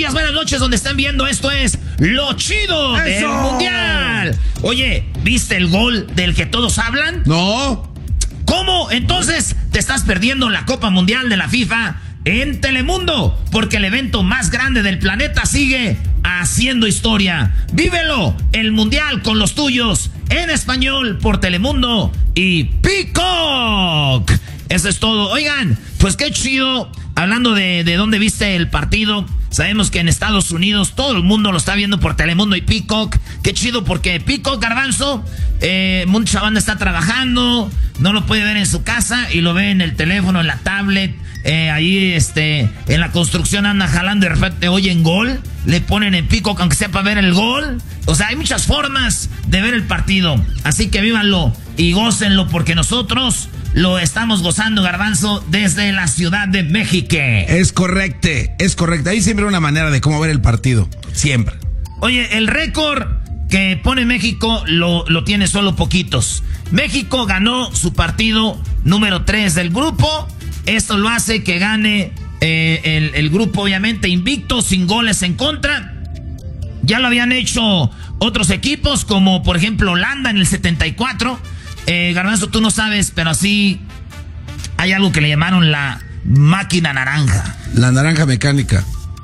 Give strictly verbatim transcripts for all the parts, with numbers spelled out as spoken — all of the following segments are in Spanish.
días, buenas noches, donde están viendo. Esto es Lo Chido ¡Eso! Del Mundial. Oye, ¿viste el gol del que todos hablan? No. ¿Cómo? Entonces te estás perdiendo la Copa Mundial de la FIFA en Telemundo, porque el evento más grande del planeta sigue haciendo historia. Vívelo, el Mundial con los tuyos, en español por Telemundo y Peacock. Eso es todo. Oigan, pues qué chido. Hablando de, de dónde viste el partido, sabemos que en Estados Unidos todo el mundo lo está viendo por Telemundo y Peacock. Qué chido, porque Peacock, Garbanzo, eh, mucha banda está trabajando, no lo puede ver en su casa y lo ve en el teléfono, en la tablet. Eh, ahí este, en la construcción anda jalando y de repente oyen gol, le ponen en Peacock aunque sea para ver el gol. O sea, hay muchas formas de ver el partido. Así que vívanlo y gócenlo, porque nosotros lo estamos gozando, Garbanzo, desde la Ciudad de México. Es correcto, es correcto. Ahí siempre hay una manera de cómo ver el partido. Siempre. Oye, el récord que pone México lo, lo tiene solo poquitos. México ganó su partido número tres del grupo. Esto lo hace que gane eh, el, el grupo, obviamente, invicto, sin goles en contra. Ya lo habían hecho otros equipos, como por ejemplo Holanda en el setenta y cuatro. Eh, Garbanzo, tú no sabes, pero así hay algo que le llamaron la máquina naranja. La naranja mecánica.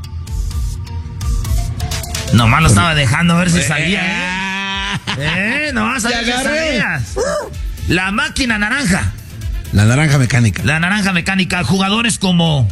Nomás lo estaba dejando a ver si salía, ¿eh? Eh, nomás a ver si salías. La máquina naranja. La naranja mecánica. La naranja mecánica. Jugadores como...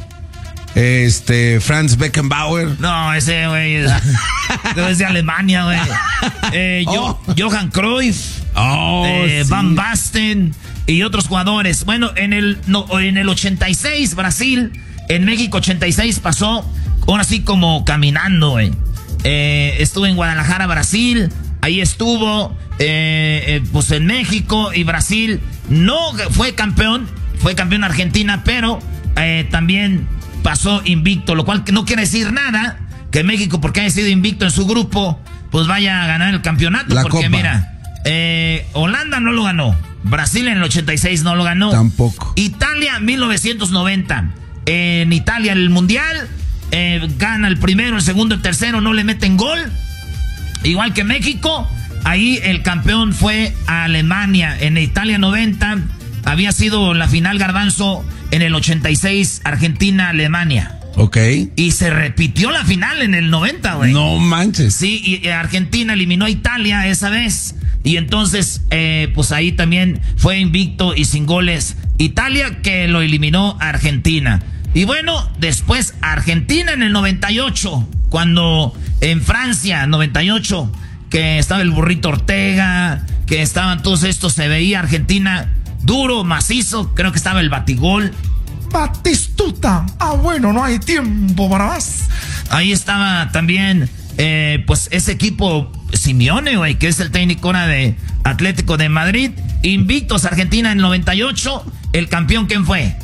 Este, Franz Beckenbauer. No, ese güey es, es de Alemania, güey. Eh, oh. Johan Cruyff. Oh, eh, sí. Van Basten y otros jugadores. Bueno, en el, no, en el ochenta y seis, Brasil, en México ochenta y seis pasó, ahora sí como caminando, güey. Eh, estuvo en Guadalajara, Brasil. Ahí estuvo, eh, eh, pues en México y Brasil. No fue campeón, fue campeón Argentina, pero eh, también pasó invicto, lo cual no quiere decir nada que México, porque haya sido invicto en su grupo, pues vaya a ganar el campeonato. La porque Copa. Mira, eh, Holanda no lo ganó, Brasil en el ochenta y seis no lo ganó. Tampoco. Italia mil novecientos noventa. En Italia el mundial, eh, gana el primero, el segundo, el tercero, no le meten gol. Igual que México, ahí el campeón fue Alemania. En Italia noventa había sido la final, Garbanzo, en el ochenta y seis, Argentina-Alemania. Ok. Y se repitió la final en el noventa, güey. No manches. Sí, y Argentina eliminó a Italia esa vez. Y entonces, eh, pues ahí también fue invicto y sin goles Italia, que lo eliminó a Argentina. Y bueno, después Argentina en el noventa y ocho, cuando en Francia, noventa y ocho, que estaba el Burrito Ortega, que estaban todos estos, se veía Argentina duro, macizo, creo que estaba el Batigol. Batistuta. Ah, bueno, no hay tiempo para más. Ahí estaba también, eh, pues ese equipo Simeone, güey, que es el técnico ahora de Atlético de Madrid. Invictos Argentina en noventa y ocho. ¿El campeón quién fue?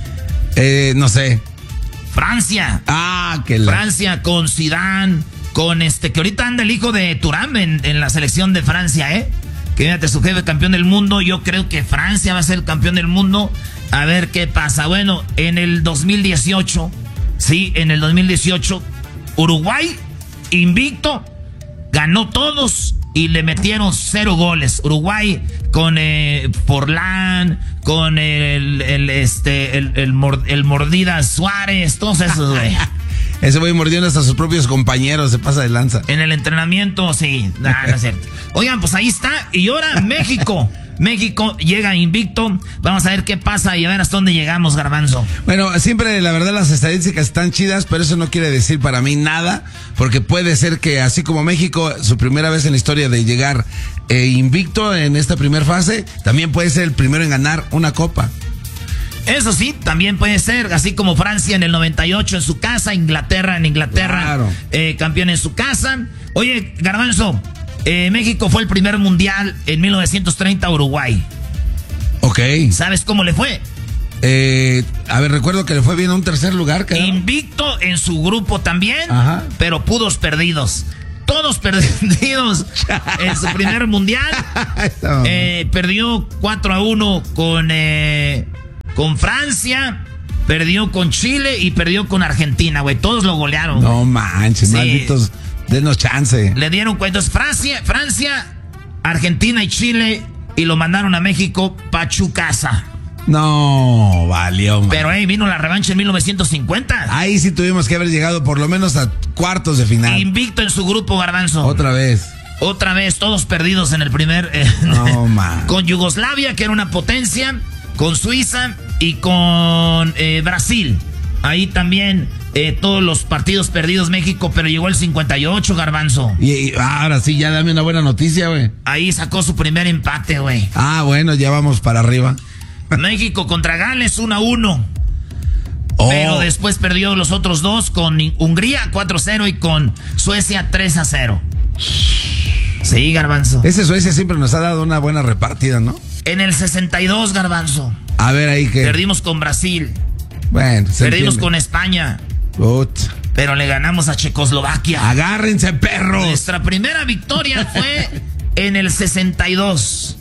Eh, no sé. Francia. Ah, que la... Francia con Zidane, con este, que ahorita anda el hijo de Thuram en, en la selección de Francia, ¿eh? Que fíjate, su jefe campeón del mundo. Yo creo que Francia va a ser el campeón del mundo. A ver qué pasa. Bueno, en el dos mil dieciocho, sí, en el dos mil dieciocho, Uruguay, invicto, ganó todos y le metieron cero goles. Uruguay con eh, Forlán, con el, el, este, el, el, mord, el Mordida Suárez, todos esos, güey. Ese güey mordiendo hasta sus propios compañeros, se pasa de lanza. En el entrenamiento, sí. Nah, no es cierto. Oigan, pues ahí está. Y ahora México. México llega invicto. Vamos a ver qué pasa y a ver hasta dónde llegamos, Garbanzo. Bueno, siempre la verdad las estadísticas están chidas, pero eso no quiere decir para mí nada, porque puede ser que así como México, su primera vez en la historia de llegar eh, invicto en esta primera fase, también puede ser el primero en ganar una copa. Eso sí, también puede ser, así como Francia en el noventa y ocho en su casa, Inglaterra en Inglaterra, claro. eh, campeón en su casa. Oye, Garbanzo, eh, México fue el primer mundial en mil novecientos treinta a Uruguay. Ok. ¿Sabes cómo le fue? Eh, a ver, recuerdo que le fue bien a un tercer lugar. ¿Qué? Invicto en su grupo también, ajá, pero pudos perdidos. Todos perdidos en su primer mundial. eh, perdió cuatro a uno con... Eh, con Francia, perdió con Chile y perdió con Argentina, güey. Todos lo golearon. No güey. manches, Sí. malditos. Denos chance. Le dieron cuentos Francia, Francia, Argentina y Chile y lo mandaron a México Pachucasa. No, valió, man. Pero ahí vino la revancha en mil novecientos cincuenta. Ahí sí tuvimos que haber llegado por lo menos a cuartos de final. Invicto en su grupo, Garbanzo. Otra vez. Otra vez, todos perdidos en el primer. Eh, No, man. Con Yugoslavia, que era una potencia, con Suiza y con eh, Brasil. Ahí también eh, todos los partidos perdidos México, pero llegó el cincuenta y ocho, Garbanzo. Y, y ahora sí, ya dame una buena noticia, güey. Ahí sacó su primer empate, güey. Ah, bueno, ya vamos para arriba. México contra Gales uno a uno. Oh. Pero después perdió los otros dos con Hungría cuatro a cero y con Suecia tres a cero. Sí, Garbanzo. Ese Suecia siempre nos ha dado una buena repartida, ¿no? En el sesenta y dos, Garbanzo. A ver ahí que. Perdimos con Brasil. Bueno, se Perdimos entiende. con España. Ut. Pero le ganamos a Checoslovaquia. Agárrense, perros. Nuestra primera victoria fue en el sesenta y dos.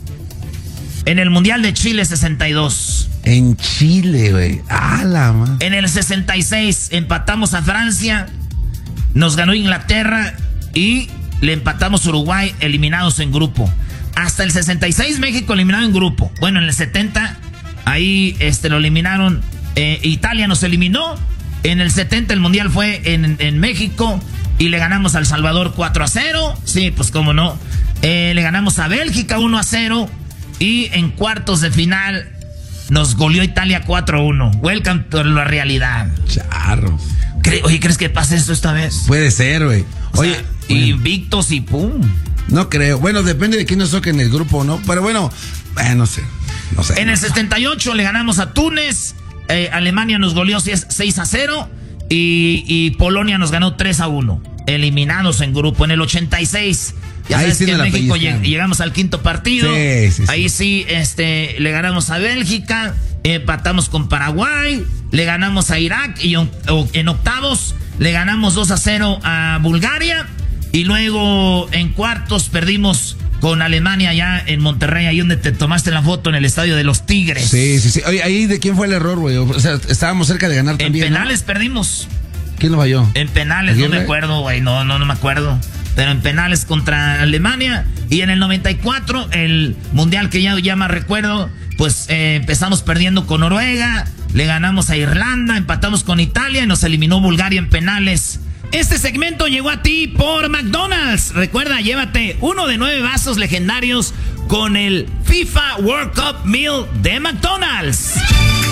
En el Mundial de Chile sesenta y dos. En Chile, güey. Ah, la man. En el sesenta y seis empatamos a Francia. Nos ganó Inglaterra y le empatamos a Uruguay, eliminados en grupo. Hasta el sesenta y seis México eliminado en grupo. Bueno, en el setenta ahí este, lo eliminaron. Eh, Italia nos eliminó. En el setenta el Mundial fue en, en México y le ganamos a El Salvador cuatro a cero. Sí, pues cómo no. Eh, le ganamos a Bélgica uno a cero. Y en cuartos de final nos goleó Italia cuatro a uno. Welcome to la realidad. Charros. ¿Cre- Oye, ¿crees que pase esto esta vez? Puede ser, güey. O Oye, sea, bueno, invictos y pum. no creo. Bueno, depende de quién nos toque en el grupo, ¿no? Pero bueno, eh, no sé. No sé. En el setenta y ocho le ganamos a Túnez. Eh, Alemania nos goleó seis a cero. Y, y Polonia nos ganó tres a uno. Eliminados en grupo. En el ochenta y seis. Ya Ahí sabes sí que en me la México pellizcaron. lleg- llegamos al quinto partido. Sí, sí, sí. Ahí sí este, le ganamos a Bélgica. Empatamos con Paraguay. Le ganamos a Irak. Y on- o- en octavos le ganamos dos a cero a Bulgaria. Y luego en cuartos perdimos con Alemania allá en Monterrey. Ahí donde te tomaste la foto en el estadio de los Tigres. Sí, sí, sí. Oye, ahí de quién fue el error, güey. O sea, estábamos cerca de ganar En también. penales ¿no? perdimos. ¿Quién lo falló? En penales, no ¿Aguirre? me acuerdo, güey. No, no, no me acuerdo. Pero en penales contra Alemania. Y en el noventa y cuatro, el mundial que ya, ya más recuerdo, pues eh, empezamos perdiendo con Noruega. Le ganamos a Irlanda, empatamos con Italia y nos eliminó Bulgaria en penales. Este segmento llegó a ti por McDonald's. Recuerda, llévate uno de nueve vasos legendarios con el FIFA World Cup Meal de McDonald's.